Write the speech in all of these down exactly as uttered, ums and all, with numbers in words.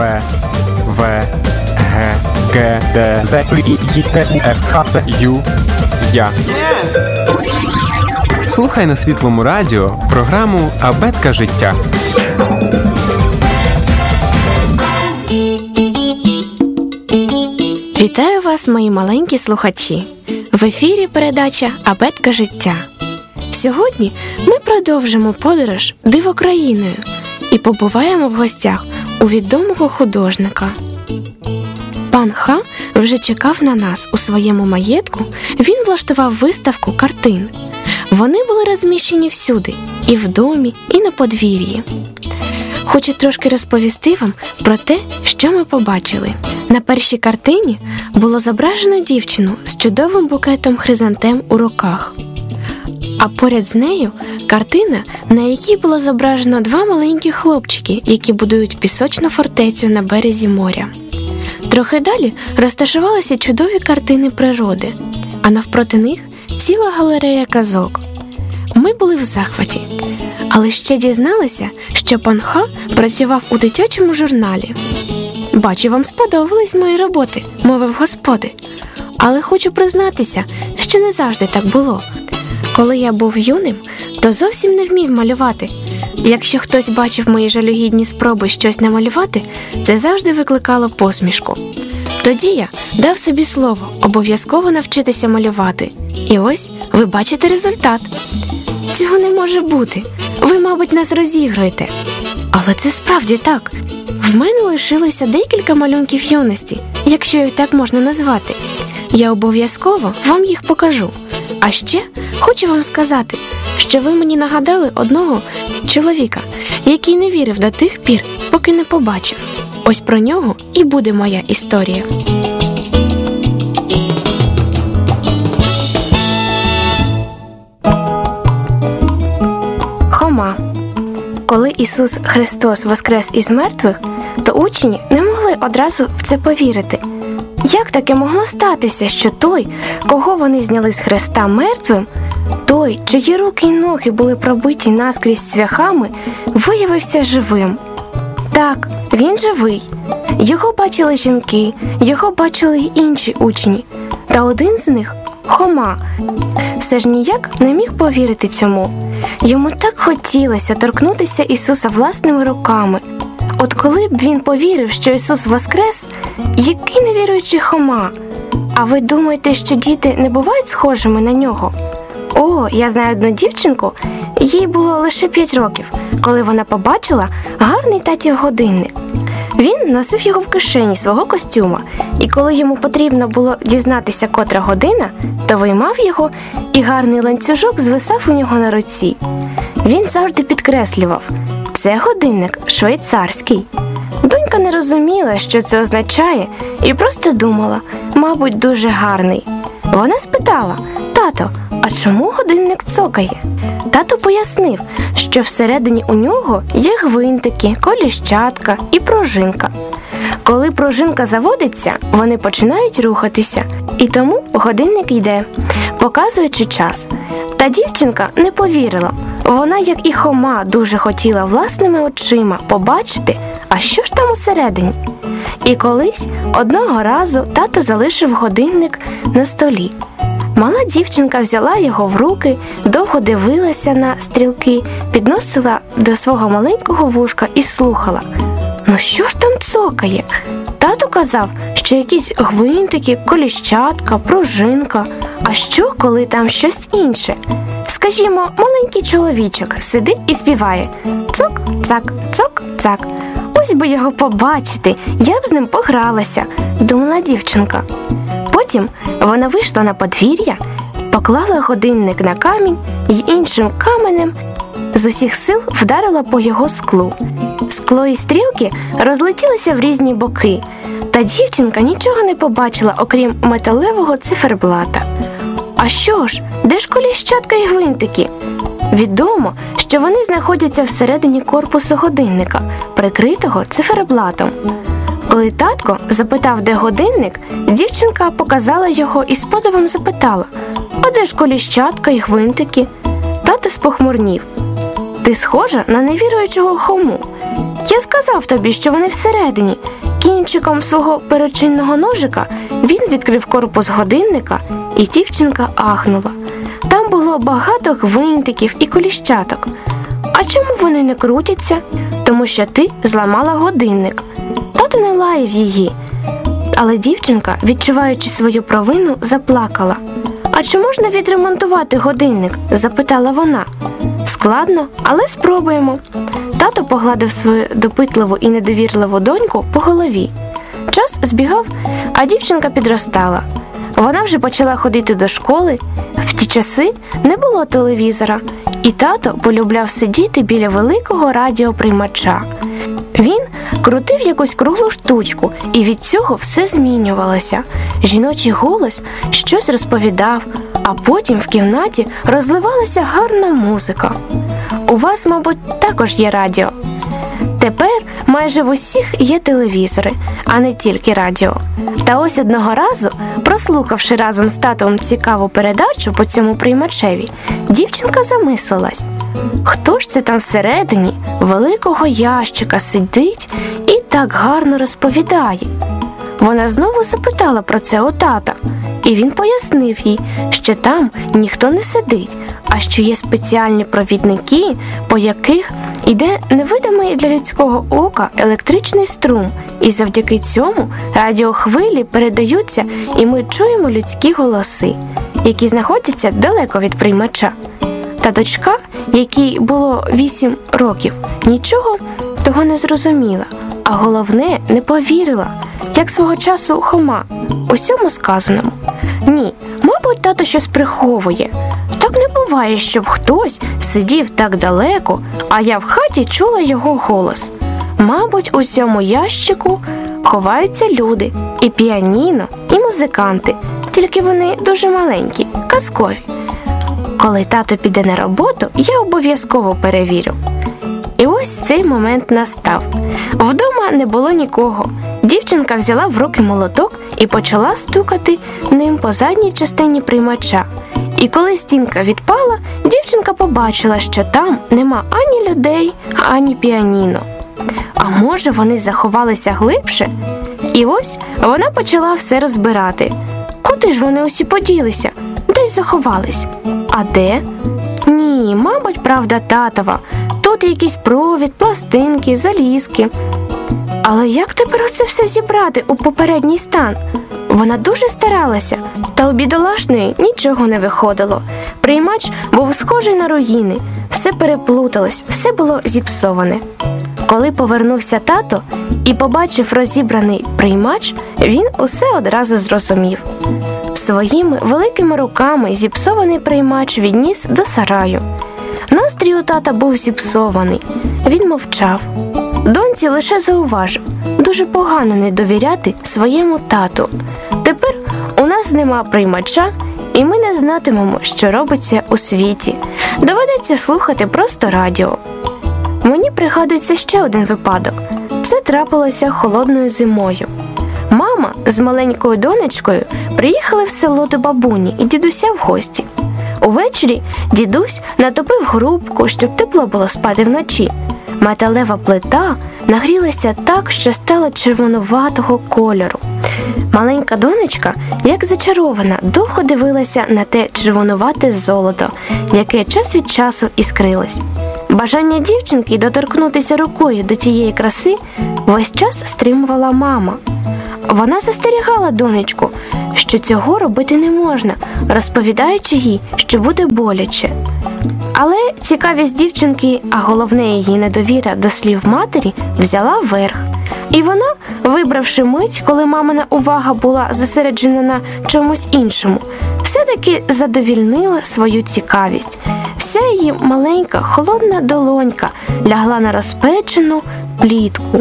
П, В, Г, Г, Д, З, І, Й, Т, У, Ф, Х, Ц, Ю, Я. Слухай на Світлому радіо програму «Абетка життя». Вітаю вас, мої маленькі слухачі! В ефірі передача «Абетка життя». Сьогодні ми продовжимо подорож дивокраїною і побуваємо в гостях у відомого художника. Пан Ха вже чекав на нас у своєму маєтку. Він влаштував виставку картин. Вони були розміщені всюди – і в домі, і на подвір'ї. Хочу трошки розповісти вам про те, що ми побачили. На першій картині було зображено дівчину з чудовим букетом хризантем у руках. А поряд з нею картина, на якій було зображено два маленькі хлопчики, які будують пісочну фортецю на березі моря. Трохи далі розташувалися чудові картини природи, а навпроти них ціла галерея казок. Ми були в захваті, але ще дізналися, що пан Ха працював у дитячому журналі. «Бачу, вам сподобались мої роботи», – мовив господи. Але хочу признатися, що не завжди так було. Коли я був юним, то зовсім не вмів малювати. Якщо хтось бачив мої жалюгідні спроби щось намалювати, це завжди викликало посмішку. Тоді я дав собі слово обов'язково навчитися малювати. І ось ви бачите результат. Цього не може бути. Ви, мабуть, нас розігруєте. Але це справді так. В мене лишилося декілька малюнків юності, якщо їх так можна назвати. Я обов'язково вам їх покажу. А ще хочу вам сказати, що ви мені нагадали одного чоловіка, який не вірив до тих пір, поки не побачив. Ось про нього і буде моя історія. Хома. Коли Ісус Христос воскрес із мертвих, то учні не могли одразу в це повірити. Як таке могло статися, що той, кого вони зняли з хреста мертвим, той, чиї руки й ноги були пробиті наскрізь цвяхами, виявився живим? Так, він живий. Його бачили жінки, його бачили й інші учні. Та один з них – Хома. Все ж ніяк не міг повірити цьому. Йому так хотілося торкнутися Ісуса власними руками. От коли б він повірив, що Ісус воскрес, який невіруючий Хома? А ви думаєте, що діти не бувають схожими на нього? О, я знаю одну дівчинку, їй було лише п'ять років, коли вона побачила гарний татів годинник. Він носив його в кишені свого костюма, і коли йому потрібно було дізнатися, котра година, то виймав його, і гарний ланцюжок звисав у нього на руці. Він завжди підкреслював – це годинник швейцарський. Донька не розуміла, що це означає, і просто думала – мабуть, дуже гарний. Вона спитала – тато, а чому годинник цокає? Тато пояснив, що всередині у нього є гвинтики, коліщатка і пружинка. Коли пружинка заводиться, вони починають рухатися, і тому годинник йде, показуючи час. Та дівчинка не повірила. Вона, як і Хома, дуже хотіла власними очима побачити, а що ж там усередині. І колись одного разу тато залишив годинник на столі. Мала дівчинка взяла його в руки, довго дивилася на стрілки, підносила до свого маленького вушка і слухала. Ну що ж там цокає? Тато казав, що якісь гвинтики, коліщатка, пружинка. А що, коли там щось інше? Скажімо, маленький чоловічок сидить і співає «Цок-цак, цок-цак». Ось би його побачити, я б з ним погралася, думала дівчинка. Потім вона вийшла на подвір'я, поклала годинник на камінь і іншим каменем з усіх сил вдарила по його склу. Скло і стрілки розлетілися в різні боки, та дівчинка нічого не побачила, окрім металевого циферблата. А що ж, де ж коліщатка і гвинтики? Відомо, що вони знаходяться всередині корпусу годинника, прикритого циферблатом. Коли татко запитав, де годинник, дівчинка показала його і з подивом запитала: «А де ж коліщатка і гвинтики?» Тато спохмурнів: «Ти схожа на невіруючого Хому». Я сказав тобі, що вони всередині. Кінчиком свого перочинного ножика він відкрив корпус годинника, і дівчинка ахнула. Там було багато гвинтиків і коліщаток. А чому вони не крутяться? Тому що ти зламала годинник. Тато не лаяв її. Але дівчинка, відчуваючи свою провину, заплакала. «А чи можна відремонтувати годинник?» – запитала вона. «Складно, але спробуємо». Тато погладив свою допитливу і недовірливу доньку по голові. Час збігав, а дівчинка підростала. Вона вже почала ходити до школи. В ті часи не було телевізора, і тато полюбляв сидіти біля великого радіоприймача. Він крутив якусь круглу штучку, і від цього все змінювалося. Жіночий голос щось розповідав, а потім в кімнаті розливалася гарна музика. У вас, мабуть, також є радіо. Тепер майже в усіх є телевізори, а не тільки радіо. Та ось одного разу, прослухавши разом з татом цікаву передачу по цьому приймачеві, дівчинка замислилась. Хто ж це там всередині великого ящика сидить і так гарно розповідає? Вона знову запитала про це у тата, і він пояснив їй, що там ніхто не сидить, а що є спеціальні провідники, по яких іде невидимий для людського ока електричний струм, і завдяки цьому радіохвилі передаються, і ми чуємо людські голоси, які знаходяться далеко від приймача. Та дочка, якій було вісім років, нічого того не зрозуміла, а головне, не повірила, як свого часу Хома, усьому сказаному. Ні, мабуть, тато щось приховує. Так не буває, щоб хтось сидів так далеко, а я в хаті чула його голос. Мабуть, у цьому ящику ховаються люди, і піаніно, і музиканти, тільки вони дуже маленькі, казкові. Коли тато піде на роботу, я обов'язково перевірю. І ось цей момент настав. Вдома не було нікого. Дівчинка взяла в руки молоток і почала стукати ним по задній частині приймача. І коли стінка відпала, дівчинка побачила, що там нема ані людей, ані піаніно. А може, вони заховалися глибше? І ось вона почала все розбирати. Куди ж вони усі поділися? Десь заховались. А де? Ні, мабуть, правда татова. Тут якийсь провід, пластинки, залізки. Але як тепер це все зібрати у попередній стан? Вона дуже старалася, та у бідолашної нічого не виходило. Приймач був схожий на руїни, все переплуталось, все було зіпсоване. Коли повернувся тато і побачив розібраний приймач, він усе одразу зрозумів. Своїми великими руками зіпсований приймач відніс до сараю. Настрій у тата був зіпсований. Він мовчав. Доньці лише зауважив, дуже погано не довіряти своєму тату. Тепер у нас нема приймача, і ми не знатимемо, що робиться у світі. Доведеться слухати просто радіо. Мені пригадується ще один випадок. Це трапилося холодною зимою. Мама з маленькою донечкою приїхали в село до бабуні і дідуся в гості. Увечері дідусь натопив грубку, щоб тепло було спати вночі. Металева плита нагрілася так, що стала червонуватого кольору. Маленька донечка, як зачарована, довго дивилася на те червонувате золото, яке час від часу іскрилось. Бажання дівчинки доторкнутися рукою до тієї краси весь час стримувала мама. Вона застерігала донечку, що цього робити не можна, розповідаючи їй, що буде боляче. Але цікавість дівчинки, а головне її недовіра до слів матері, взяла верх. І вона, вибравши мить, коли мамина увага була зосереджена на чомусь іншому, все-таки задовільнила свою цікавість. Вся її маленька, холодна долонька лягла на розпечену плітку.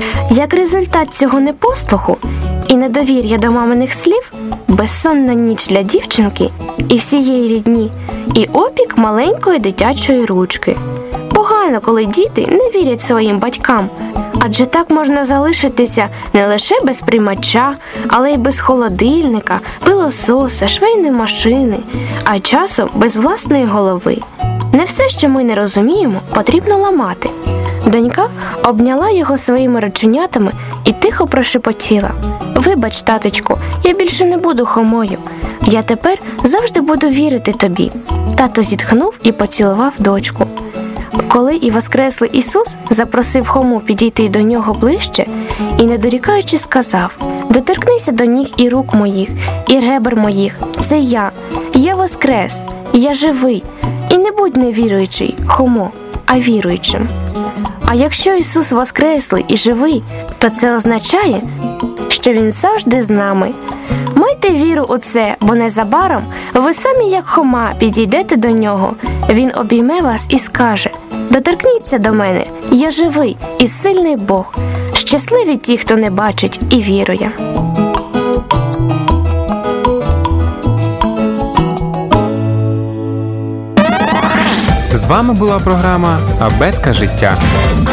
Як результат цього непослуху і недовір'я до маминих слів, безсонна ніч для дівчинки і всієї рідні, і опік маленької дитячої ручки. Погано, коли діти не вірять своїм батькам, адже так можна залишитися не лише без приймача, але й без холодильника, пилососа, швейної машини, а часом без власної голови. Не все, що ми не розуміємо, потрібно ламати. Донька обняла його своїми рученятами і тихо прошепотіла: «Вибач, таточку, я більше не буду Хомою. Я тепер завжди буду вірити тобі». Тато зітхнув і поцілував дочку. Коли і воскреслий Ісус запросив Хому підійти до нього ближче і, не дорікаючи, сказав: «Доторкнися до ніг і рук моїх, і ребер моїх. Це я. Я воскрес. Я живий. І не будь невіруючий, Хомо, а віруючим». А якщо Ісус воскреслий і живий, то це означає, що Він завжди з нами. Майте віру у це, бо незабаром ви самі, як Хома, підійдете до Нього. Він обійме вас і скаже: «Доторкніться до мене, я живий і сильний Бог». Щасливі ті, хто не бачить і вірує. З вами була програма «Абетка життя».